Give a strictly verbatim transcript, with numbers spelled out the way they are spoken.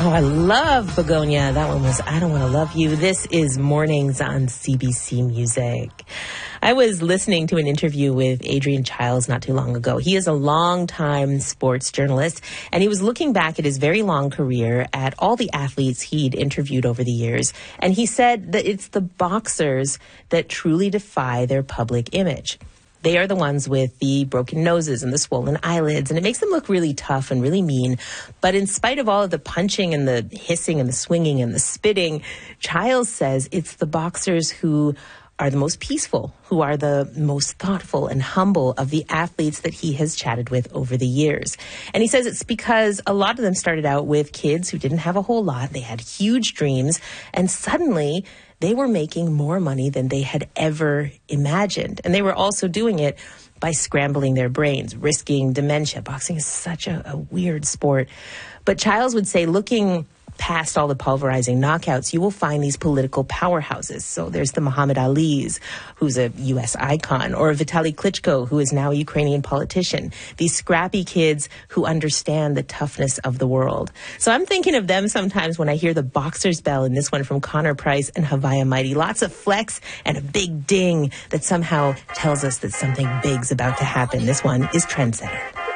Oh, I love Begonia. That one was I Don't Want to Love You. This is Mornings on C B C Music. I was listening to an interview with Adrian Chiles not too long ago. He is a longtime sports journalist, and he was looking back at his very long career at all the athletes he'd interviewed over the years. And he said that it's the boxers that truly defy their public image. They are the ones with the broken noses and the swollen eyelids, and it makes them look really tough and really mean. But in spite of all of the punching and the hissing and the swinging and the spitting, Chiles says it's the boxers who are the most peaceful, who are the most thoughtful and humble of the athletes that he has chatted with over the years. And he says it's because a lot of them started out with kids who didn't have a whole lot. They had huge dreams, and suddenly they were making more money than they had ever imagined. And they were also doing it by scrambling their brains, risking dementia. Boxing is such a, a weird sport. But Chiles would say, looking past all the pulverizing knockouts, you will find these political powerhouses. So there's the Muhammad Ali's, who's a U S icon, or Vitaly Klitschko, who is now a Ukrainian politician. These scrappy kids who understand the toughness of the world. So I'm thinking of them sometimes when I hear the boxer's bell in this one from Connor Price and Havaya Mighty. Lots of flex and a big ding that somehow tells us that something big's about to happen. This one is Trendsetter.